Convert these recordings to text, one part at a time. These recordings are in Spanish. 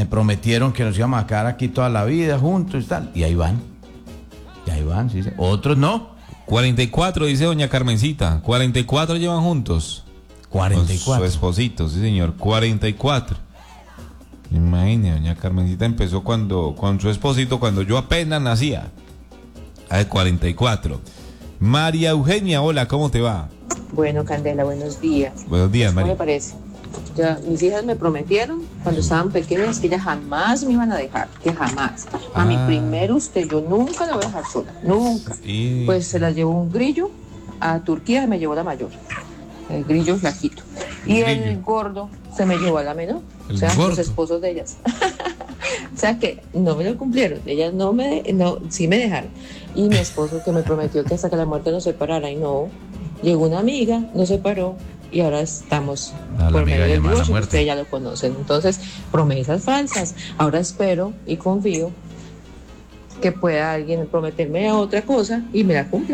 me prometieron que nos íbamos a quedar aquí toda la vida juntos y tal. Y ahí van. Sí. Otros no. 44, dice doña Carmencita. 44 llevan juntos. 44. Con su esposito, sí señor. 44. Imagínate, doña Carmencita empezó con su esposito cuando yo apenas nacía. A 44. María Eugenia, hola, ¿cómo te va? Bueno, Candela, buenos días. Buenos días, ¿Cómo María. me parece? Ya, mis hijas me prometieron cuando estaban pequeñas que ellas jamás me iban a dejar, que jamás. A mi primer usted, yo nunca la voy a dejar sola, nunca. Sí. Pues se la llevó un grillo a Turquía, me llevó la mayor, el grillo flaquito. Y el gordo se me llevó a la menor, o sea, los esposos de ellas. O sea que no me lo cumplieron, ellas sí me dejaron. Y mi esposo que me prometió que hasta que la muerte nos separara, y no, llegó una amiga, nos separó. Y ahora estamos por medio del divorcio, ustedes ya lo conocen. Entonces, promesas falsas. Ahora espero y confío que pueda alguien prometerme otra cosa y me la cumpla.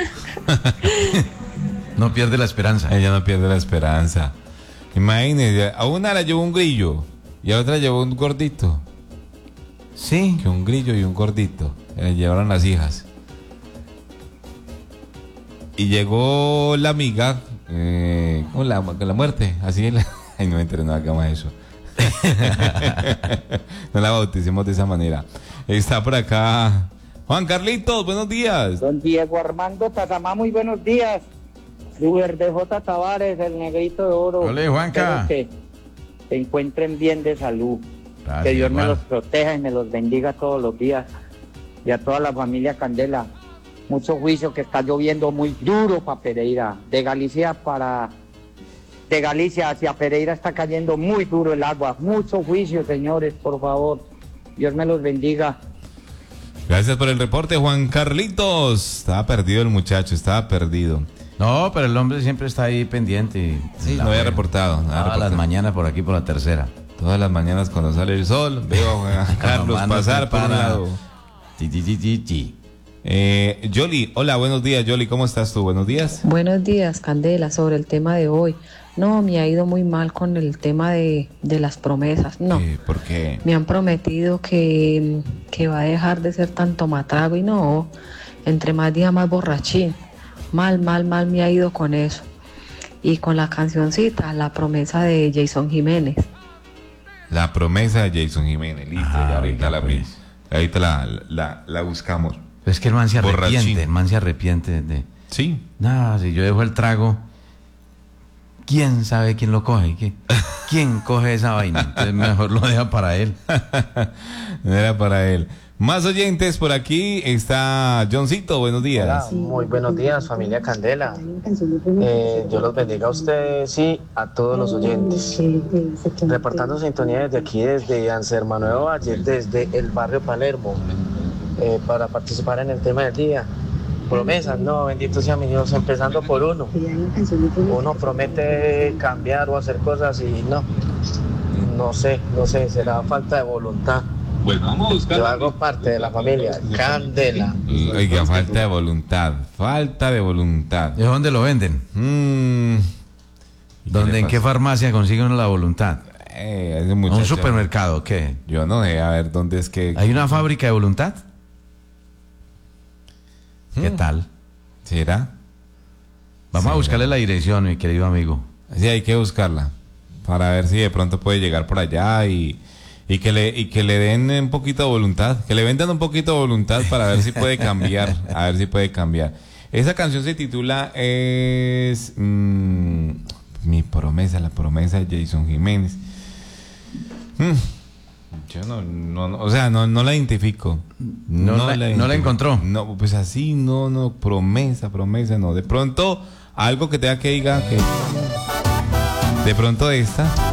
No pierde la esperanza. Ella no pierde la esperanza. Imagínese, a una la llevó un grillo y a otra llevó un gordito. Sí. Que un grillo y un gordito. Le llevaron las hijas. Y llegó la amiga. Con la muerte, así ay, no me enteré nada que más eso. No la bauticemos de esa manera. Está por acá Juan Carlitos, buenos días. Don Diego Armando Tatamá, muy buenos días. Luber de J. Tavares, el negrito de oro. Hola, Juanca. Espero que se encuentren bien de salud. Gracias, que Dios Juan. me los proteja y me los bendiga todos los días. Y a toda la familia Candela. Mucho juicio, que está lloviendo muy duro para Pereira. De Galicia hacia Pereira está cayendo muy duro el agua. Mucho juicio, señores, por favor. Dios me los bendiga. Gracias por el reporte, Juan Carlitos. Estaba perdido el muchacho, estaba perdido. No, pero el hombre siempre está ahí pendiente. Sí, no había reportado. Todas las mañanas por aquí por la tercera. Todas las mañanas cuando sale el sol, veo a Carlos pasar por un lado. Yoli, hola, buenos días, Yoli, ¿cómo estás tú? Buenos días. Buenos días, Candela, sobre el tema de hoy. No, me ha ido muy mal con el tema de las promesas, no. ¿Por qué? Me han prometido que va a dejar de ser tan tomatrago y no, entre más días más borrachín. Mal me ha ido con eso. Y con la cancioncita, La Promesa de Jason Jiménez. La Promesa de Jason Jiménez, listo, ya ahorita la buscamos. Es que el man se arrepiente, Borrachín. el man se arrepiente de... Sí. No, si yo dejo el trago, ¿quién sabe quién lo coge? ¿Quién coge esa vaina? Entonces mejor lo deja para él. No era para él. Más oyentes por aquí. Está Johncito, buenos días. Hola, muy buenos días, familia Candela. Dios los bendiga a ustedes y a todos los oyentes. Reportando sintonía desde aquí, desde Anserma Nuevo Valle, desde el barrio Palermo, para participar en el tema del día. Promesas, no, bendito sea mi Dios, empezando por uno. Uno promete cambiar o hacer cosas y no sé, será falta de voluntad. Bueno, vamos a buscar. Yo hago parte de la familia Candela. Oiga, falta de voluntad. ¿De dónde lo venden? ¿En qué farmacia consigue uno la voluntad? ¿Un supermercado? ¿Qué? Yo no sé, a ver, ¿dónde es que...? ¿Hay una fábrica de voluntad? ¿Qué tal? ¿Será? Vamos a buscarle la dirección, mi querido amigo. Sí, hay que buscarla para ver si de pronto puede llegar por allá y que le den un poquito de voluntad, que le vendan un poquito de voluntad para ver si puede cambiar, a ver si puede cambiar. Esa canción se titula Mi Promesa, La Promesa de Jason Jiménez. Yo no la identifico. No la encontró. No, pues así, promesa, no. De pronto, algo que tenga que diga que... De pronto esta...